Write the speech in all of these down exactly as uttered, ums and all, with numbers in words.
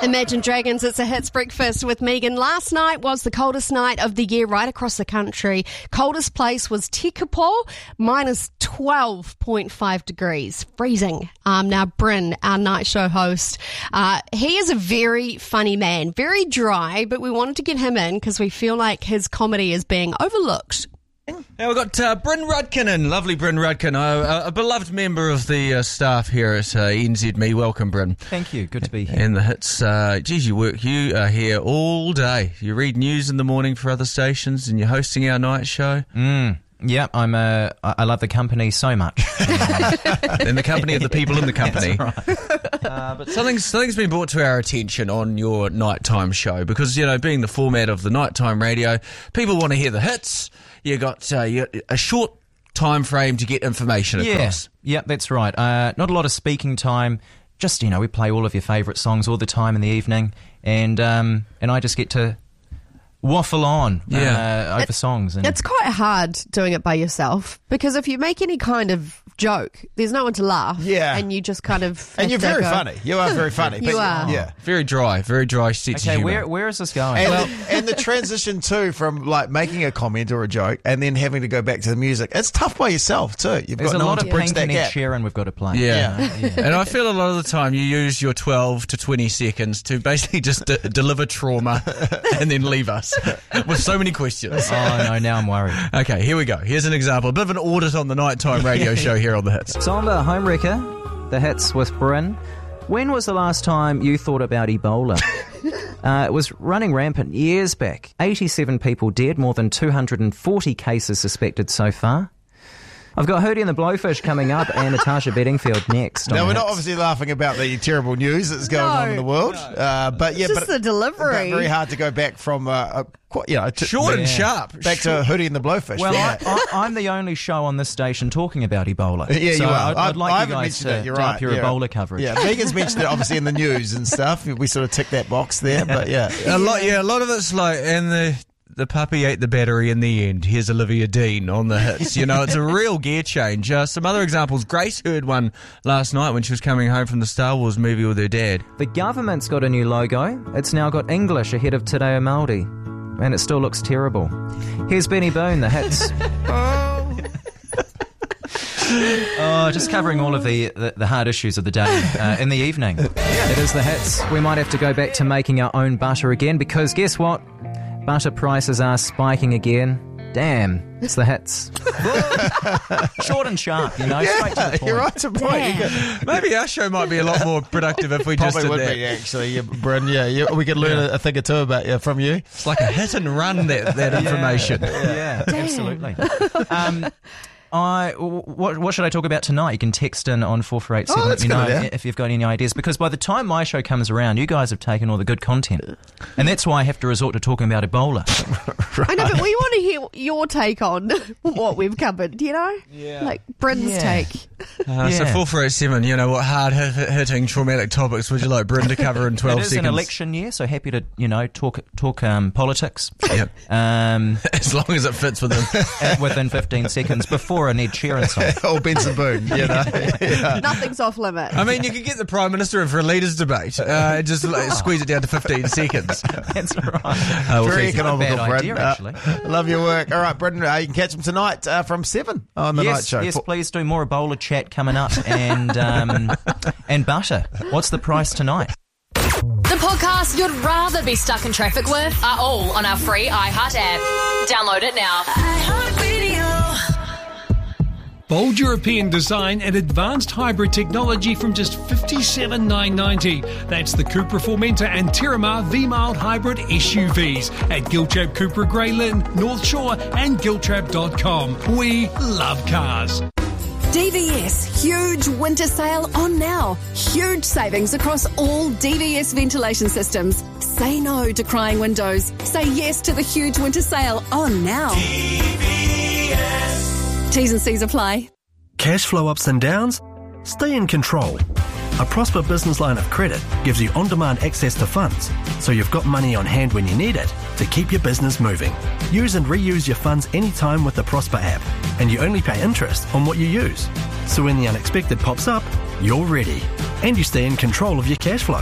Imagine Dragons, it's a Hits Breakfast with Megan. Last night was the coldest night of the year right across the country. Coldest place was Tekapo, minus twelve point five degrees, freezing. Um, now, Bryn, our night show host, uh, he is a very funny man, very dry, but we wanted to get him in because we feel like his comedy is being overlooked. Now we've got uh, Bryn Rudkinen, lovely Bryn Rudkinen, a, a beloved member of the uh, staff here at uh, N Z M E. Welcome, Bryn. Thank you, good to be here. And the hits, uh, geez, you work, you are here all day. You read news in the morning for other stations and you're hosting our night show. Mm. Yeah, I'm. Uh, I love the company so much. And the company of the people in the company. That's right. uh, but something, something's been brought to our attention on your nighttime show because, you know, being the format of the nighttime radio, people want to hear the hits. You got uh, you, a short time frame to get information across. Yeah, yeah, that's right. Uh, not a lot of speaking time. Just, you know, we play all of your favourite songs all the time in the evening, and um, and I just get to waffle on yeah. uh, over it, songs. And it's quite hard doing it by yourself because if you make any kind of joke, there's no one to laugh. Yeah. And you just kind of And you're very go. funny. You are very funny. You but, are. Yeah. Very dry, very dry sense okay, of humour. where where is this going? And, well, the, and the transition too from like making a comment or a joke and then having to go back to the music. It's tough by yourself too. You've there's got a no lot one of to bridge Pink that and Ed gap. Sheeran we've got to play. Yeah. Yeah. yeah. And I feel a lot of the time you use your twelve to twenty seconds to basically just de- deliver trauma and then leave us with so many questions. Oh no, now I'm worried. Okay, here we go. Here's an example. A bit of an audit on the nighttime radio show here on The Hits. Somber Homewrecker, The Hits with Bryn. When was the last time you thought about Ebola? uh, it was running rampant years back. eighty-seven people dead, more than two hundred forty cases suspected so far. I've got Hootie and the Blowfish coming up and Natasha Bedingfield next. Now, on we're The not Hits. obviously laughing about the terrible news that's going No. on in the world. Uh, but yeah, Just but the delivery. but very hard to go back from, uh, uh, quite, you know, to, Short and Yeah. sharp. back to Hootie and the Blowfish. Well, yeah. I, I, I'm the only show on this station talking about Ebola. Yeah, so you are. I'd, I'd I- like I you haven't guys mentioned to, it. You're to right. up your Yeah. Ebola coverage. Yeah, Megan's mentioned it obviously in the news and stuff. We sort of tick that box there, but yeah. A lot, yeah, a lot of it's like, and the the puppy ate the battery in the end. Here's Olivia Dean on The Hits. You know, it's a real gear change. Uh, some other examples. Grace heard one last night when she was coming home from the Star Wars movie with her dad. The government's got a new logo. It's now got English ahead of Te Reo Māori. And it still looks terrible. Here's Benny Boone, The Hits. Oh, just covering all of the, the, the hard issues of the day uh, in the evening. It is The Hits. We might have to go back to making our own butter again because guess what? Butter prices are spiking again. Damn, it's The Hits. Short and sharp, you know, straight to the point. You're right to point. You could- Maybe our show might be a lot more productive if we just Probably did would that. be actually, yeah, Bryn. Yeah, you, we could learn a, a thing or two about you from you. It's like a hit and run, that, that information. Yeah, absolutely. Um, I, what, what should I talk about tonight? You can text in on four four eight seven Oh, let that's me a good know idea. if you've got any ideas. Because by the time my show comes around, you guys have taken all the good content. And that's why I have to resort to talking about Ebola. I know, but we want to hear your take on what we've covered, you know? Yeah. Like Bryn's Yeah. take. Uh, So Yeah. four four eight seven, you know, what hard-hitting traumatic topics would you like Bryn to cover in twelve It is seconds? an election year, so happy to, you know, talk talk um, politics. Yep. Um, As long as it fits with them. uh, within fifteen seconds before an Ed Sheeran song. Or Benson Boone, you know. Yeah. Nothing's off limit. I mean, you could get the Prime Minister in for a leaders' debate. Uh, just like, squeeze it down to fifteen seconds. That's right. Uh, we'll Very see. Not a bad economical, Bryn. idea, Uh, actually. love your work. All right, Bryn, uh, you can catch them tonight uh, from seven on the yes, night show. yes, For- please do more Ebola chat coming up and um, and butter. What's the price tonight? The podcasts you'd rather be stuck in traffic with are all on our free iHeart app. Download it now. Bold European design and advanced hybrid technology from just fifty-seven thousand nine hundred ninety dollars. That's the Cupra Formentor and Terramar V-Mild Hybrid S U Vs at Giltrap Cupra Grey Lynn, North Shore and giltrap dot com. We love cars. D V S, huge winter sale on now. Huge savings across all D V S ventilation systems. Say no to crying windows. Say yes to the huge winter sale on now. D V S. T's and C's apply. Cash flow ups and downs? Stay in control. A Prosper Business Line of Credit gives you on-demand access to funds, so you've got money on hand when you need it to keep your business moving. Use and reuse your funds anytime with the Prosper app, and you only pay interest on what you use. So when the unexpected pops up, you're ready, and you stay in control of your cash flow.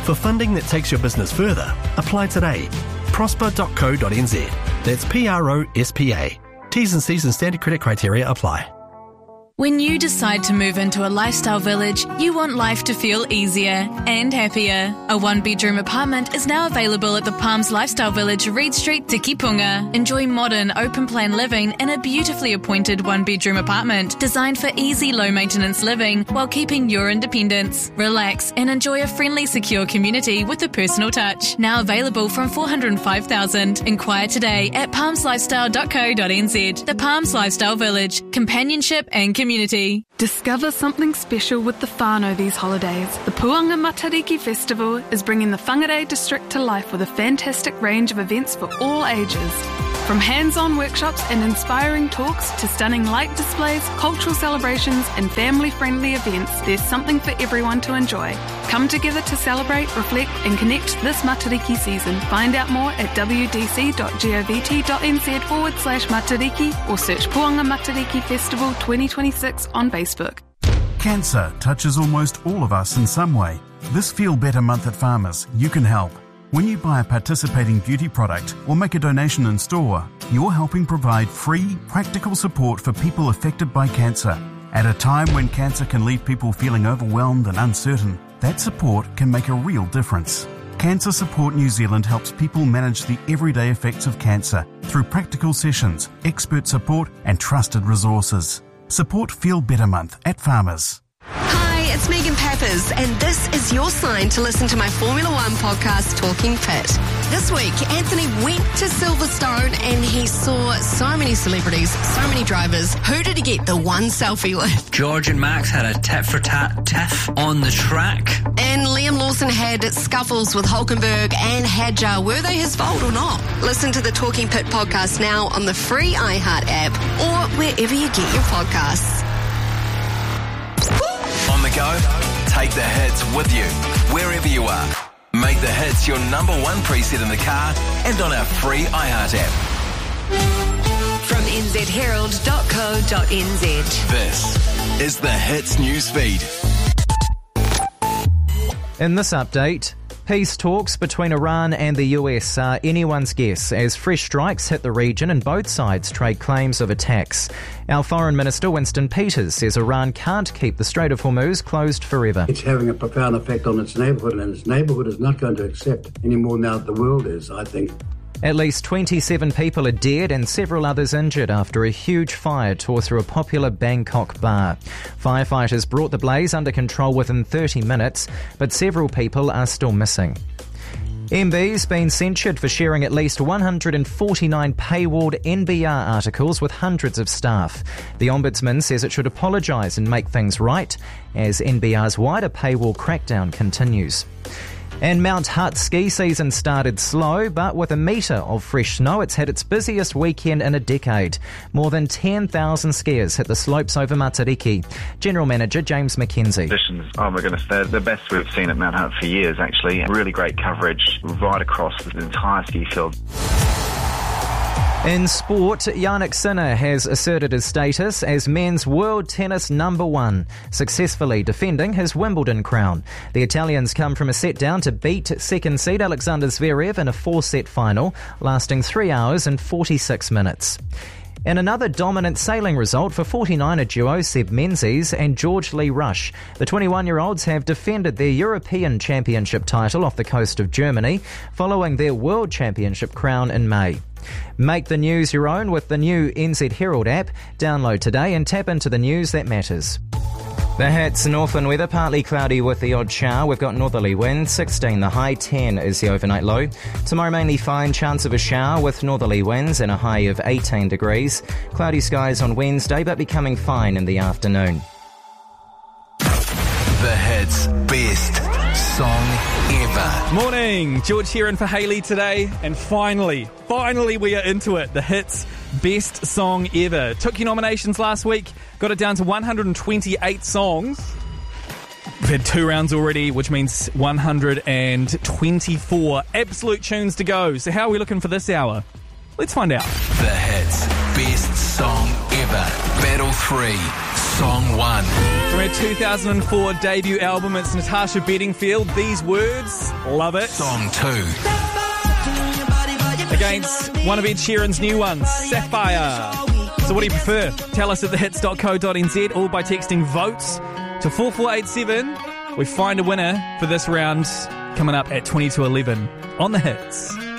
For funding that takes your business further, apply today. prosper dot co dot n z. That's P R O S P A. T's and C's and standard credit criteria apply. When you decide to move into a lifestyle village, you want life to feel easier and happier. A one-bedroom apartment is now available at the Palms Lifestyle Village, Reed Street, Tikipunga. Enjoy modern, open-plan living in a beautifully appointed one-bedroom apartment designed for easy, low-maintenance living while keeping your independence. Relax and enjoy a friendly, secure community with a personal touch. Now available from four hundred five thousand dollars. Inquire today at palms lifestyle dot co dot n z. The Palms Lifestyle Village. Companionship and community. Community. Discover something special with the whānau these holidays. The Puanga Matariki Festival is bringing the Whangarei district to life with a fantastic range of events for all ages. From hands-on workshops and inspiring talks to stunning light displays, cultural celebrations and family-friendly events, there's something for everyone to enjoy. Come together to celebrate, reflect and connect this Matariki season. Find out more at w d c dot govt dot n z forward slash Matariki or search Puanga Matariki Festival twenty twenty-six on Facebook. Cancer touches almost all of us in some way. This Feel Better Month at Farmers, you can help. When you buy a participating beauty product or make a donation in store, you're helping provide free, practical support for people affected by cancer. At a time when cancer can leave people feeling overwhelmed and uncertain, that support can make a real difference. Cancer Support New Zealand helps people manage the everyday effects of cancer through practical sessions, expert support and trusted resources. Support Feel Better Month at Farmers. Hi, it's Megan Peppers, and this is your sign to listen to my Formula One podcast, Talking Pit. This week, Anthony went to Silverstone and he saw so many celebrities, so many drivers. Who did he get the one selfie with? George and Max had a tit-for-tat tiff on the track. And Liam Lawson had scuffles with Hulkenberg and Hadjar. Were they his fault or not? Listen to the Talking Pit podcast now on the free iHeart app or wherever you get your podcasts. On the go, take the hits with you, wherever you are. Make the hits your number one preset in the car and on our free iHeart app. From n z herald dot co dot n z. This is the Hits newsfeed. In this update, peace talks between Iran and the U S are anyone's guess as fresh strikes hit the region and both sides trade claims of attacks. Our Foreign Minister Winston Peters says Iran can't keep the Strait of Hormuz closed forever. It's having a profound effect on its neighbourhood, and its neighbourhood is not going to accept any more now that the world is, I think. At least twenty-seven people are dead and several others injured after a huge fire tore through a popular Bangkok bar. Firefighters brought the blaze under control within thirty minutes, but several people are still missing. M B's been censured for sharing at least one hundred forty-nine paywalled N B R articles with hundreds of staff. The Ombudsman says it should apologise and make things right as N B R's wider paywall crackdown continues. And Mount Hutt ski season started slow, but with a metre of fresh snow, it's had its busiest weekend in a decade. More than ten thousand skiers hit the slopes over Matariki. General Manager James McKenzie. Conditions, oh my goodness, they're the best we've seen at Mount Hutt for years, actually. Really great coverage right across the entire ski field. In sport, Jannik Sinner has asserted his status as men's world tennis number one, successfully defending his Wimbledon crown. The Italians come from a set down to beat second seed Alexander Zverev in a four-set final, lasting three hours and forty-six minutes. In another dominant sailing result for forty-niner duo Seb Menzies and George Lee Rush, the twenty-one-year-olds have defended their European Championship title off the coast of Germany, following their World Championship crown in May. Make the news your own with the new N Z Herald app. Download today and tap into the news that matters. The Hits, Northland weather, partly cloudy with the odd shower. We've got northerly winds, sixteen the high, ten is the overnight low. Tomorrow mainly fine, chance of a shower with northerly winds and a high of eighteen degrees. Cloudy skies on Wednesday but becoming fine in the afternoon. The Hits best song ever. Morning, George here in for Hayley today, and finally, finally we are into it. The Hits best song ever. Took your nominations last week, got it down to one hundred twenty-eight songs. We've had two rounds already, which means one hundred twenty-four absolute tunes to go. So how are we looking for this hour? Let's find out. The Hits best song ever. Battle three. Song one. From her two thousand four debut album, it's Natasha Bedingfield. These words, love it. Song two. Against one of Ed Sheeran's new ones, Sapphire. So what do you prefer? Tell us at the hits dot co dot n z or by texting votes to four four eight seven. We find a winner for this round coming up at twenty to eleven on The Hits.